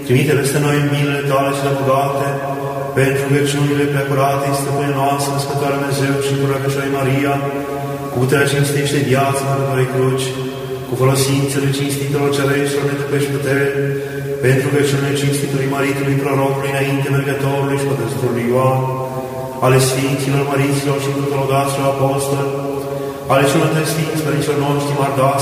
trimite peste noi în binele Tale cele bogate, pentru rugăciunile preacurate, stăpâne noastră, Născătoare Dumnezeu și cu rugăciunea Maria, cu puterea cinstește viață Mântuitorului Cruci, cu folosințele cinstitelor cereștilor netăpești putere, pentru rugăciunile cinstitului Maritului, Prorocului, înainte mergătorului și Pătăstorului Ioan, ale Sfinților, Măriților și tuturor Apostoli, ale celor de Sfinți, Părinților noștri, Mardas,